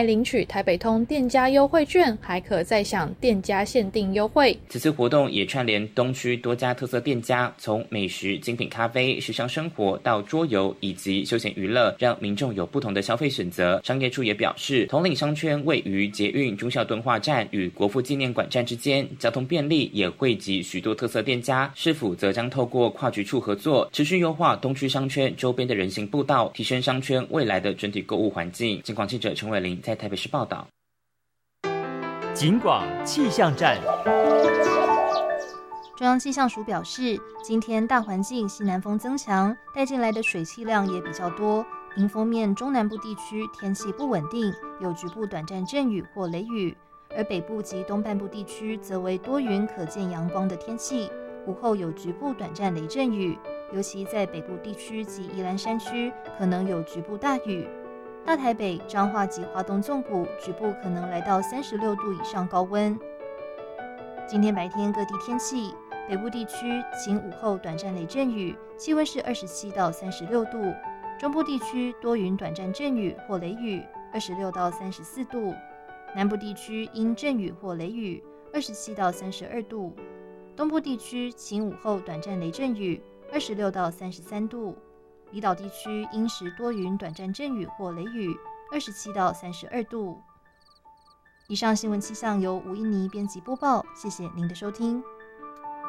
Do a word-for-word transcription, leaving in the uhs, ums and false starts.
外领取台北通店家优惠券，还可再享店家限定优惠。 此次活动也串联东区多家特色店家，从美食、精品咖啡、时尚生活到桌游以及休闲娱乐，让民众有不同的消费选择。商业处也表示，统领商圈位于捷运忠孝敦化站与国父纪念馆站之间，交通便利，也汇集许多特色店家。市府则将透过跨局处合作，持续优化东区商圈周边的人行步道，提升商圈未来的整体购物环境。警广记者陈伟玲在台北市报道。 警广气象站。 中央气象署表示，今天大环境西南风增强，带进来的水汽量也比较多，迎风面中南部地区天气不稳定，有局部短暂阵雨或雷雨，而北部及东半部地区则为多云可见阳光的天气，午后有局部短暂雷阵雨，尤其在北部地区及宜兰山区可能有局部大雨。大台北、彰化及花东纵谷局部可能来到三十六度以上高温。今天白天各地天气，北部地区晴午后短暂雷阵雨，气温是二十七到三十六度；中部地区多云短暂阵雨或雷雨，二十六到三十四度；南部地区因阵雨或雷雨，二十七到三十二度；东部地区晴午后短暂雷阵雨，二十六到三十三度；离岛地区因时多云短暂阵雨或雷雨，二十七到三十二度。以上新闻气象由吴一妮编辑播报，谢谢您的收听。